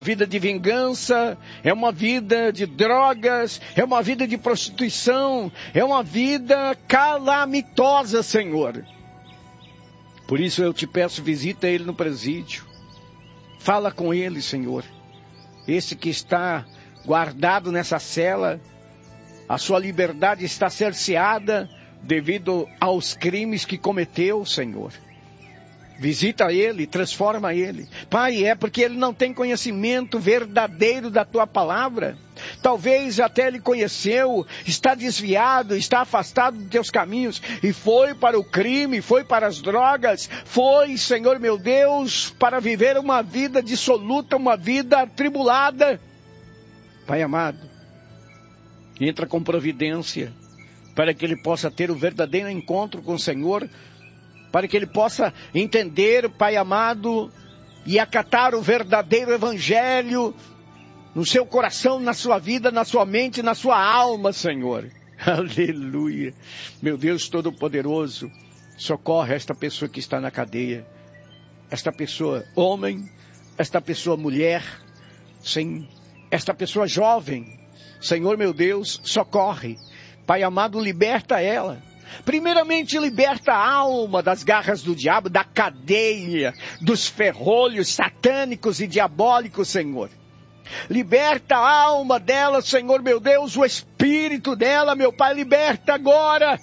Vida de vingança, é uma vida de drogas, é uma vida de prostituição, é uma vida calamitosa, Senhor. Por isso eu te peço, visita ele no presídio. Fala com ele, Senhor. Esse que está guardado nessa cela, a sua liberdade está cerceada devido aos crimes que cometeu, Senhor. Visita ele, transforma ele. Pai, é porque ele não tem conhecimento verdadeiro da tua palavra. Talvez até ele conheceu, está desviado, está afastado dos teus caminhos e foi para o crime, foi para as drogas, foi, Senhor meu Deus, para viver uma vida dissoluta, uma vida atribulada. Pai amado, entra com providência para que ele possa ter o verdadeiro encontro com o Senhor, para que ele possa entender, Pai amado, e acatar o verdadeiro evangelho no seu coração, na sua vida, na sua mente, na sua alma, Senhor. Aleluia. Meu Deus Todo-Poderoso, socorre esta pessoa que está na cadeia. Esta pessoa homem, esta pessoa mulher, sim, esta pessoa jovem. Senhor meu Deus, socorre. Pai amado, liberta ela. Primeiramente, liberta a alma das garras do diabo, da cadeia, dos ferrolhos satânicos e diabólicos, Senhor. Liberta a alma dela, Senhor meu Deus, o espírito dela, meu Pai, liberta agora.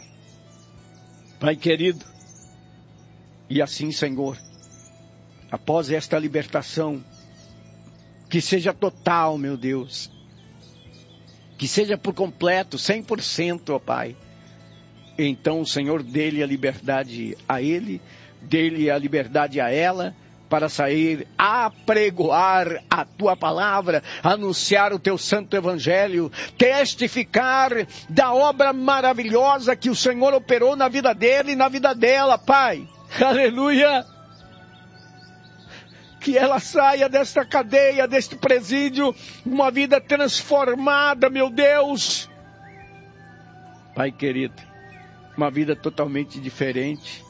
Pai querido, e assim, Senhor, após esta libertação, que seja total, meu Deus, que seja por completo, 100%, ó Pai. Então o Senhor dê-lhe a liberdade a ele, dê-lhe a liberdade a ela, para sair a pregoar a tua palavra, anunciar o teu santo evangelho, testificar da obra maravilhosa que o Senhor operou na vida dele e na vida dela, Pai. Aleluia! Que ela saia desta cadeia, deste presídio, uma vida transformada, meu Deus. Pai querido, uma vida totalmente diferente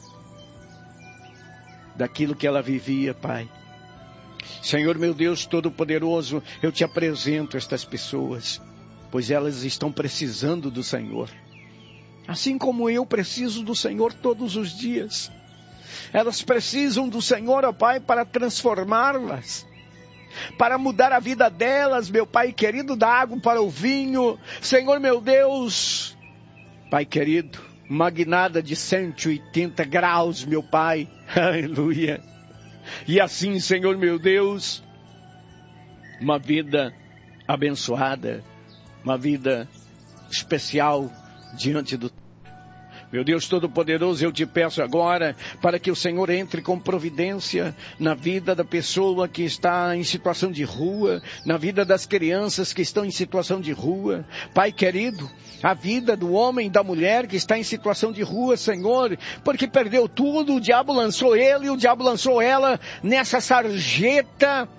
daquilo que ela vivia, Pai. Senhor meu Deus Todo-Poderoso, eu te apresento estas pessoas, pois elas estão precisando do Senhor. Assim como eu preciso do Senhor todos os dias. Elas precisam do Senhor, ó Pai, para transformá-las, para mudar a vida delas, meu Pai querido, da água para o vinho. Senhor meu Deus, Pai querido, uma guinada de 180 graus, meu Pai. Aleluia. E assim, Senhor meu Deus, uma vida abençoada, uma vida especial diante do meu Deus Todo-Poderoso. Eu te peço agora para que o Senhor entre com providência na vida da pessoa que está em situação de rua, na vida das crianças que estão em situação de rua. Pai querido, a vida do homem e da mulher que está em situação de rua, Senhor, porque perdeu tudo, o diabo lançou ele e o diabo lançou ela nessa sarjeta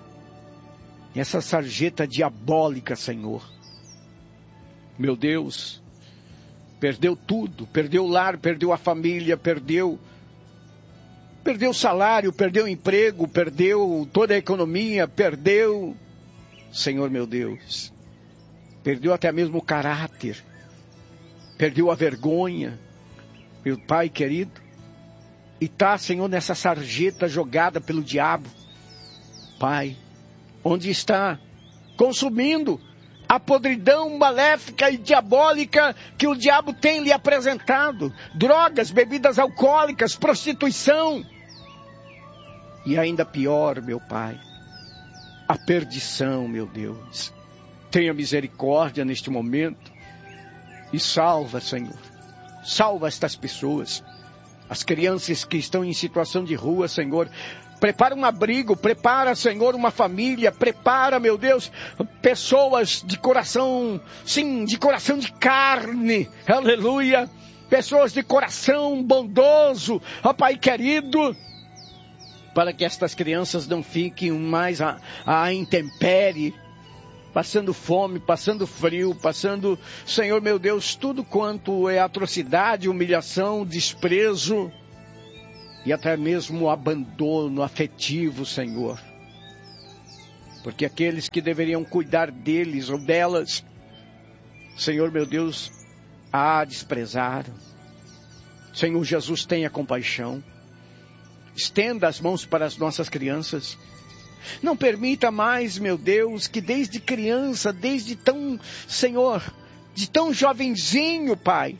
diabólica, Senhor. Meu Deus, perdeu tudo, perdeu o lar, perdeu a família, perdeu o salário, perdeu o emprego, perdeu toda a economia, perdeu, Senhor meu Deus, perdeu até mesmo o caráter, perdeu a vergonha, meu Pai querido, e está, Senhor, nessa sarjeta jogada pelo diabo, Pai, onde está consumindo a podridão maléfica e diabólica que o diabo tem lhe apresentado. Drogas, bebidas alcoólicas, prostituição. E ainda pior, meu Pai, a perdição, meu Deus. Tenha misericórdia neste momento e salva, Senhor. Salva estas pessoas. As crianças que estão em situação de rua, Senhor. Prepara um abrigo, prepara, Senhor, uma família, prepara, meu Deus, pessoas de coração, sim, de coração de carne, aleluia, pessoas de coração bondoso, ó Pai querido, para que estas crianças não fiquem mais à intempérie, passando fome, passando frio, passando, Senhor meu Deus, tudo quanto é atrocidade, humilhação, desprezo, e até mesmo o abandono afetivo, Senhor. porque aqueles que deveriam cuidar deles ou delas, Senhor meu Deus, a desprezaram. Senhor Jesus, tenha compaixão. Estenda as mãos para as nossas crianças. Não permita mais, meu Deus, que desde criança, desde tão, Senhor, de tão jovenzinho, Pai,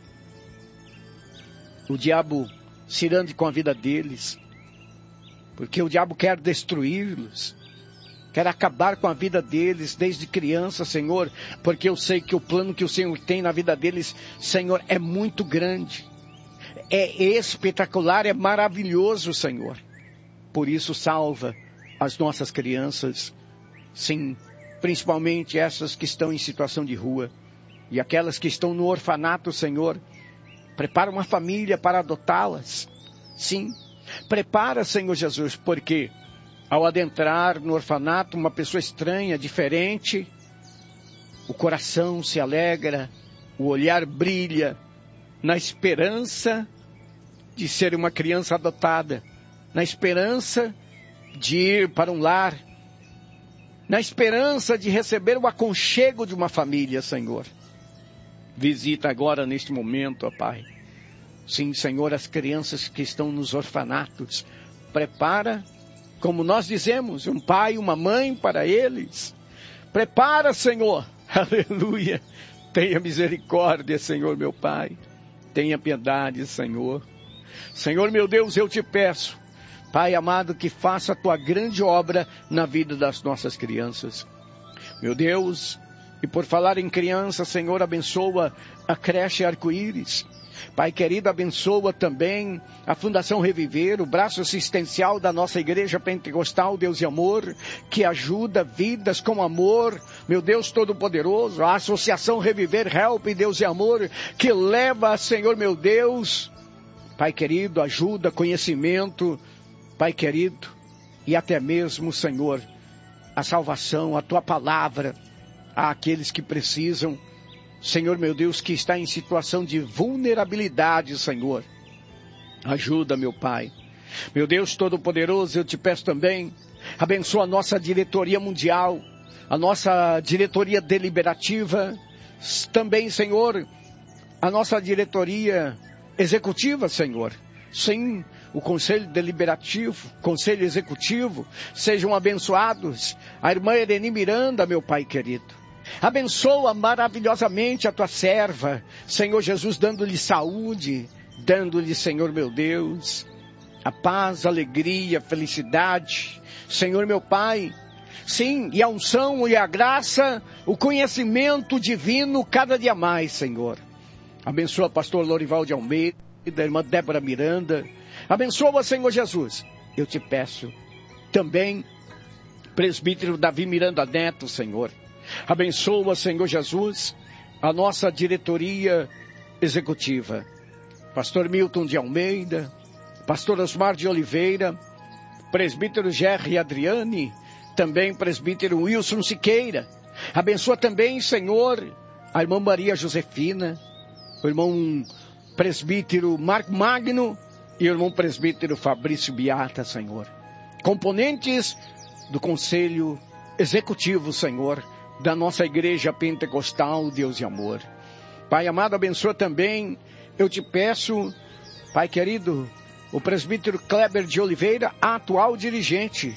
o diabo se ande com a vida deles, porque o diabo quer destruí-los, quer acabar com a vida deles desde criança, Senhor, porque eu sei que o plano que o Senhor tem na vida deles, Senhor, é muito grande, é espetacular, é maravilhoso, Senhor. Por isso, salva as nossas crianças, sim, principalmente essas que estão em situação de rua e aquelas que estão no orfanato, Senhor. Prepara uma família para adotá-las, sim. Prepara, Senhor Jesus, porque ao adentrar no orfanato, uma pessoa estranha, diferente, o coração se alegra, o olhar brilha, na esperança de ser uma criança adotada, na esperança de ir para um lar, na esperança de receber o aconchego de uma família, Senhor. Visita agora neste momento, ó Pai. Sim, Senhor, as crianças que estão nos orfanatos. Prepara, como nós dizemos, um pai, uma mãe para eles. Prepara, Senhor. Aleluia. Tenha misericórdia, Senhor, meu Pai. Tenha piedade, Senhor. Senhor, meu Deus, eu te peço, Pai amado, que faça a tua grande obra na vida das nossas crianças. Meu Deus, e por falar em criança, Senhor, abençoa a creche Arco-Íris. Pai querido, abençoa também a Fundação Reviver, o braço assistencial da nossa Igreja Pentecostal, Deus e Amor, que ajuda vidas com amor, meu Deus Todo-Poderoso, a Associação Reviver, Help, Deus e Amor, que leva, Senhor meu Deus, Pai querido, ajuda, conhecimento, Pai querido, e até mesmo, Senhor, a salvação, a tua palavra, àqueles que precisam, Senhor meu Deus, que está em situação de vulnerabilidade, Senhor. Ajuda, meu Pai. Meu Deus Todo-Poderoso, eu te peço também, abençoa a nossa diretoria mundial, a nossa diretoria deliberativa, também, Senhor, a nossa diretoria executiva, Senhor. Sim, o Conselho Deliberativo, Conselho Executivo, sejam abençoados. A irmã Ereni Miranda, meu Pai querido. Abençoa maravilhosamente a tua serva, Senhor Jesus, dando-lhe saúde, dando-lhe, Senhor meu Deus, a paz, a alegria, a felicidade, Senhor meu Pai. Sim, e a unção e a graça, o conhecimento divino cada dia mais, Senhor. Abençoa pastor Lorival de Almeida, da irmã Débora Miranda. Abençoa, Senhor Jesus. Eu te peço também, presbítero Davi Miranda Neto, Senhor. Abençoa, Senhor Jesus, a nossa diretoria executiva. Pastor Milton de Almeida, pastor Osmar de Oliveira, presbítero Gerry Adriane, também presbítero Wilson Siqueira. Abençoa também, Senhor, a irmã Maria Josefina, o irmão presbítero Marco Magno e o irmão presbítero Fabrício Beata, Senhor. Componentes do Conselho Executivo, Senhor, da nossa Igreja Pentecostal, Deus e Amor. Pai amado, abençoa também, eu te peço, Pai querido, o presbítero Kleber de Oliveira, atual dirigente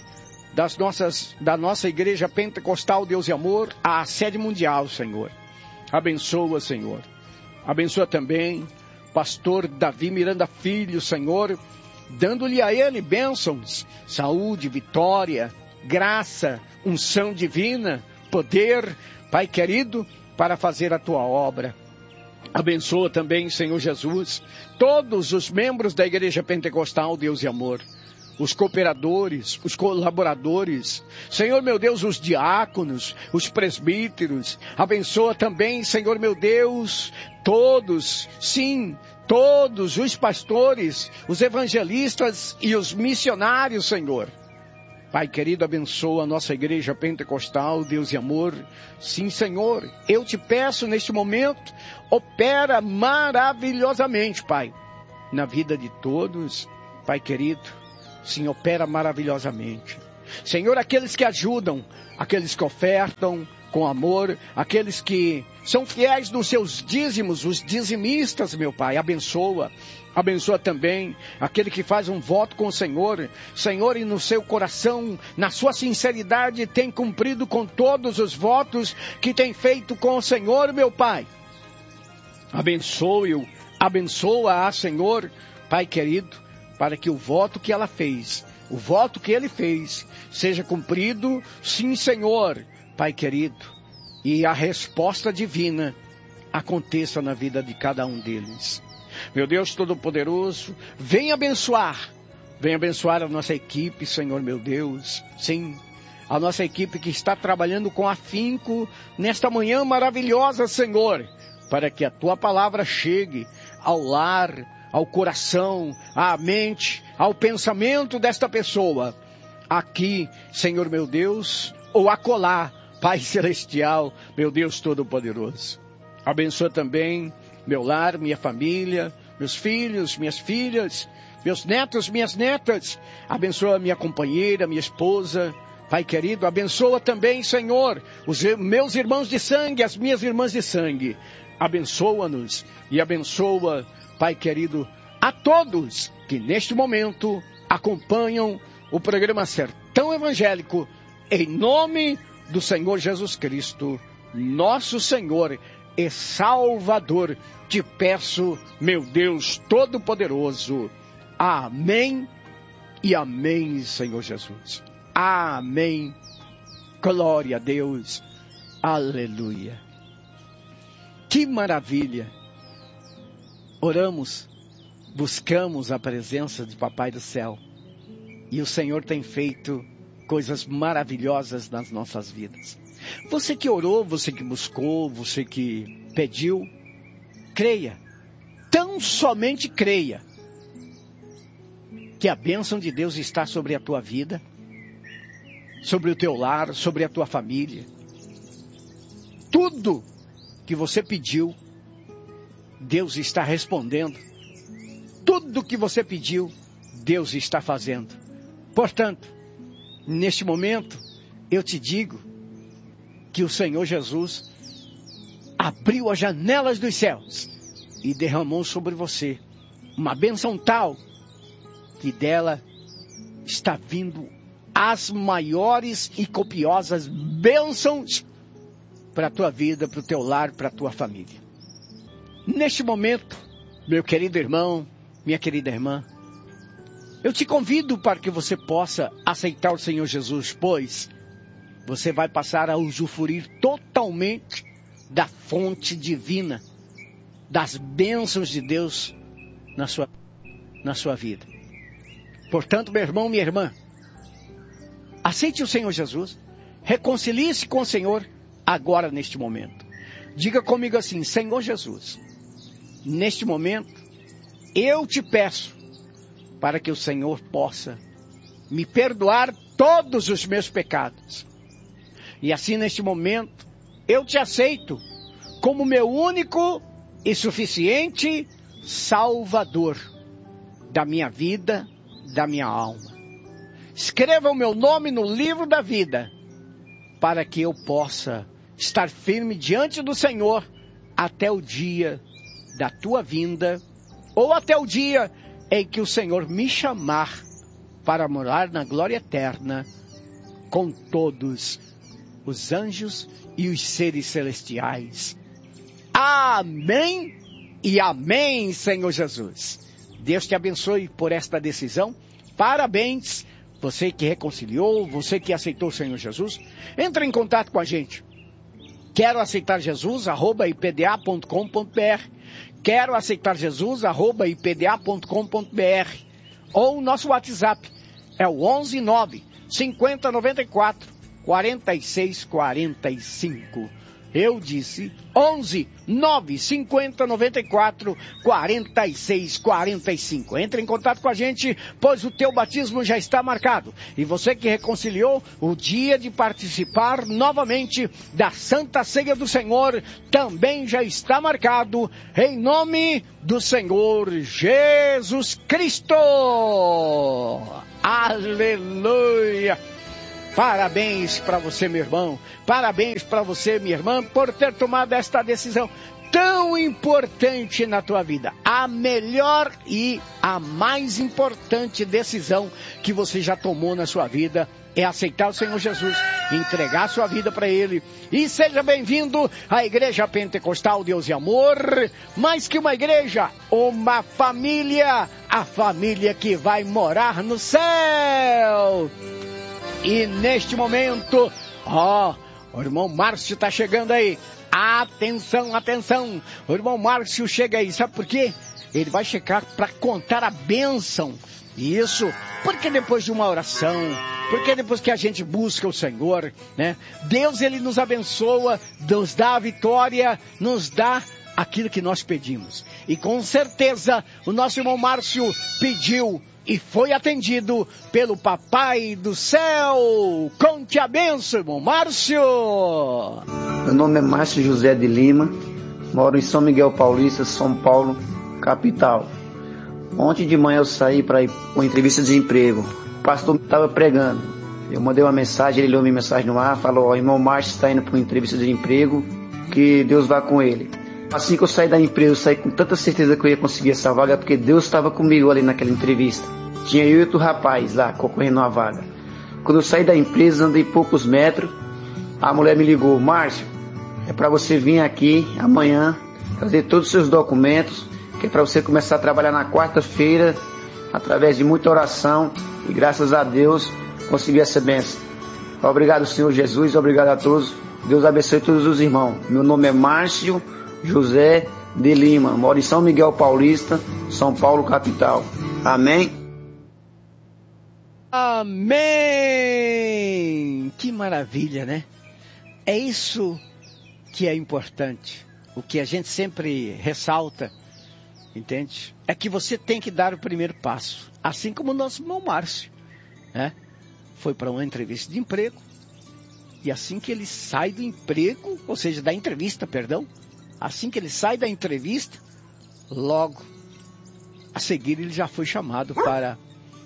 da nossa Igreja Pentecostal, Deus e Amor, a sede mundial, Senhor. Abençoa, Senhor. Abençoa também pastor Davi Miranda Filho, Senhor, dando-lhe a ele bênçãos, saúde, vitória, graça, unção divina, poder, Pai querido, para fazer a tua obra. Abençoa também, Senhor Jesus, todos os membros da Igreja Pentecostal, Deus e Amor, os cooperadores, os colaboradores, Senhor meu Deus, os diáconos, os presbíteros. Abençoa também, Senhor meu Deus, todos, sim, todos os pastores, os evangelistas e os missionários, Senhor. Pai querido, abençoa a nossa Igreja Pentecostal, Deus e Amor. Sim, Senhor, eu te peço neste momento, opera maravilhosamente, Pai, na vida de todos, Pai querido. Sim, opera maravilhosamente. Senhor, aqueles que ajudam, aqueles que ofertam com amor, aqueles que são fiéis nos seus dízimos, os dizimistas, meu Pai, abençoa. Abençoa também aquele que faz um voto com o Senhor. Senhor, e no seu coração, na sua sinceridade, tem cumprido com todos os votos que tem feito com o Senhor, meu Pai. Abençoe-o, abençoa-a, Senhor, Pai querido, para que o voto que ela fez, o voto que ele fez, seja cumprido, sim, Senhor, Pai querido, e a resposta divina aconteça na vida de cada um deles. Meu Deus Todo-Poderoso, vem abençoar a nossa equipe, Senhor meu Deus, sim, a nossa equipe que está trabalhando com afinco nesta manhã maravilhosa, Senhor, para que a Tua palavra chegue ao lar, ao coração, à mente, ao pensamento desta pessoa, aqui, Senhor meu Deus, ou acolá, Pai Celestial, meu Deus Todo-Poderoso. Abençoa também meu lar, minha família, meus filhos, minhas filhas, meus netos, minhas netas. Abençoa minha companheira, minha esposa. Pai querido, abençoa também, Senhor, os meus irmãos de sangue, as minhas irmãs de sangue. Abençoa-nos e abençoa, Pai querido, a todos que neste momento acompanham o programa Sertão Evangélico, em nome do Senhor Jesus Cristo, nosso Senhor e Salvador. Te peço, meu Deus Todo-Poderoso. Amém e amém, Senhor Jesus. Amém. Glória a Deus. Aleluia. Que maravilha. Oramos, buscamos a presença de Papai do Céu. E o Senhor tem feito coisas maravilhosas nas nossas vidas. Você que orou, você que buscou, você que pediu, creia, tão somente creia, que a bênção de Deus está sobre a tua vida, sobre o teu lar, sobre a tua família. Tudo que você pediu, Deus está respondendo. Tudo que você pediu, Deus está fazendo. Portanto, neste momento, eu te digo que o Senhor Jesus abriu as janelas dos céus e derramou sobre você uma bênção tal que dela está vindo as maiores e copiosas bênçãos para a tua vida, para o teu lar, para a tua família. Neste momento, meu querido irmão, minha querida irmã, eu te convido para que você possa aceitar o Senhor Jesus, pois você vai passar a usufruir totalmente da fonte divina, das bênçãos de Deus na sua vida. Portanto, meu irmão, minha irmã, aceite o Senhor Jesus, reconcilie-se com o Senhor agora neste momento. Diga comigo assim: Senhor Jesus, neste momento, eu te peço para que o Senhor possa me perdoar todos os meus pecados. E assim, neste momento, eu te aceito como meu único e suficiente Salvador da minha vida, da minha alma. Escreva o meu nome no livro da vida, para que eu possa estar firme diante do Senhor até o dia da tua vinda, ou até o dia em que o Senhor me chamar para morar na glória eterna com todos os anjos e os seres celestiais. Amém e amém, Senhor Jesus. Deus te abençoe por esta decisão. Parabéns, você que reconciliou, você que aceitou o Senhor Jesus. Entre em contato com a gente. Quero aceitar Jesus, @ipda.com.br. Quero aceitar Jesus, @ipda.com.br. Ou o nosso WhatsApp é o 11 9 50 94 46 45. Eu disse 11 9 50 94 46 45. Entre em contato com a gente, pois o teu batismo já está marcado. E você que reconciliou, o dia de participar novamente da Santa Ceia do Senhor também já está marcado, em nome do Senhor Jesus Cristo. Aleluia! Parabéns para você, meu irmão. Parabéns para você, minha irmã, por ter tomado esta decisão tão importante na tua vida. A melhor e a mais importante decisão que você já tomou na sua vida é aceitar o Senhor Jesus, entregar a sua vida para Ele. E seja bem-vindo à Igreja Pentecostal Deus e Amor. Mais que uma igreja, uma família. A família que vai morar no céu. E neste momento, o irmão Márcio está chegando aí. Atenção, atenção. O irmão Márcio chega aí. Sabe por quê? Ele vai chegar para contar a bênção. Isso, porque depois de uma oração, porque depois que a gente busca o Senhor, né? Deus, Ele nos abençoa, nos dá a vitória, nos dá aquilo que nós pedimos. E com certeza, o nosso irmão Márcio pediu e foi atendido pelo Papai do Céu. Conte a bênção, irmão Márcio. Meu nome é Márcio José de Lima, moro em São Miguel Paulista, São Paulo, capital. Ontem de manhã eu saí para ir para uma entrevista de emprego. O pastor estava pregando. Eu mandei uma mensagem, ele leu minha mensagem no ar, falou: irmão Márcio está indo para uma entrevista de emprego, que Deus vá com ele. Assim que eu saí da empresa, eu saí com tanta certeza que eu ia conseguir essa vaga, porque Deus estava comigo ali naquela entrevista. Tinha eu e outro rapaz lá, concorrendo uma vaga. Quando eu saí da empresa, andei poucos metros, a mulher me ligou: Márcio, é para você vir aqui amanhã, trazer todos os seus documentos, que é para você começar a trabalhar na quarta-feira, através de muita oração, e graças a Deus, consegui essa bênção. Obrigado, Senhor Jesus, obrigado a todos. Deus abençoe todos os irmãos. Meu nome é Márcio José de Lima, moro em São Miguel Paulista, São Paulo, capital. Amém? Amém! Que maravilha, né? É isso que é importante. O que a gente sempre ressalta, entende? É que você tem que dar o primeiro passo. Assim como o nosso irmão Márcio, né? Foi para uma entrevista de emprego. E assim que ele sai do emprego, ou seja, da entrevista, perdão. Assim que ele sai da entrevista, logo a seguir ele já foi chamado para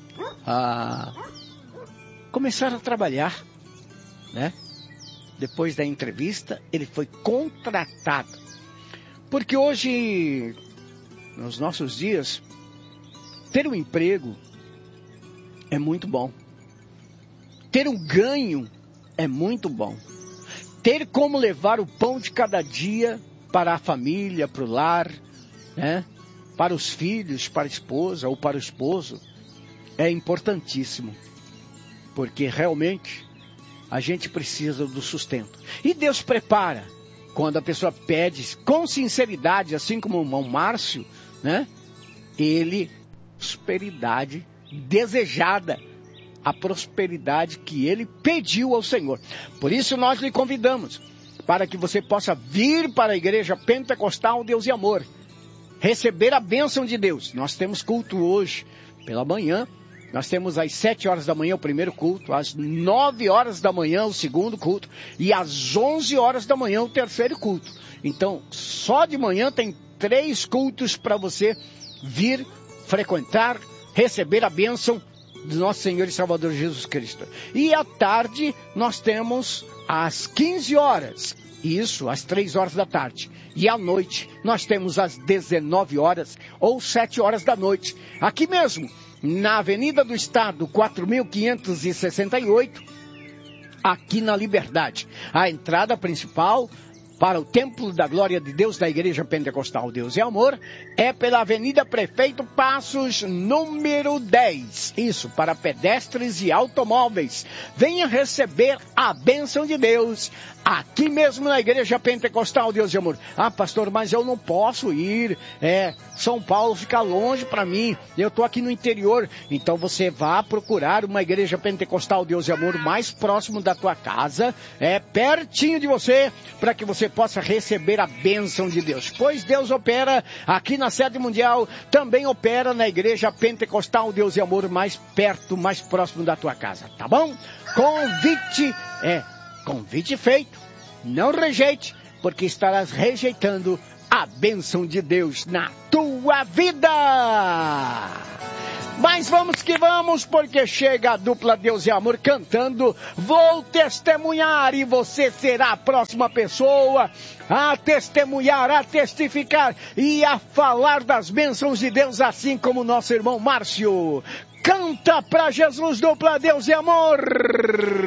começar a trabalhar, né? Depois da entrevista, ele foi contratado. Porque hoje, nos nossos dias, ter um emprego é muito bom. Ter um ganho é muito bom. Ter como levar o pão de cada dia para a família, para o lar, né? Para os filhos, para a esposa ou para o esposo, é importantíssimo. Porque realmente a gente precisa do sustento. E Deus prepara, quando a pessoa pede com sinceridade, assim como o irmão Márcio, né? Ele, prosperidade desejada, a prosperidade que ele pediu ao Senhor. Por isso nós lhe convidamos, para que você possa vir para a Igreja Pentecostal Deus e Amor, receber a bênção de Deus. Nós temos culto hoje pela manhã. Nós temos às 7 horas da manhã o primeiro culto, às 9 horas da manhã o segundo culto e às 11 horas da manhã o terceiro culto. Então, só de manhã tem 3 cultos para você vir frequentar, receber a bênção do nosso Senhor e Salvador Jesus Cristo. E à tarde nós temos às 15 horas, isso, às 3 horas da tarde. E à noite nós temos às 19 horas ou 7 horas da noite, aqui mesmo, na Avenida do Estado, 4568, aqui na Liberdade. A entrada principal para o Templo da Glória de Deus da Igreja Pentecostal Deus e Amor é pela Avenida Prefeito Passos, número 10. Isso, para pedestres e automóveis. Venha receber a bênção de Deus aqui mesmo na Igreja Pentecostal Deus e Amor. Ah, pastor, mas eu não posso ir. São Paulo fica longe para mim. Eu estou aqui no interior. Então você vá procurar uma Igreja Pentecostal Deus e Amor mais próximo da tua casa, pertinho de você, para que você possa receber a bênção de Deus. Pois Deus opera aqui na sede mundial, também opera na Igreja Pentecostal Deus e Amor mais perto, mais próximo da tua casa. Tá bom? Convite feito. Não rejeite, porque estarás rejeitando a bênção de Deus na tua vida. Mas vamos que vamos, porque chega a dupla Deus e Amor cantando Vou Testemunhar, e você será a próxima pessoa a testemunhar, a testificar e a falar das bênçãos de Deus, assim como nosso irmão Márcio. Canta pra Jesus, dupla Deus e Amor!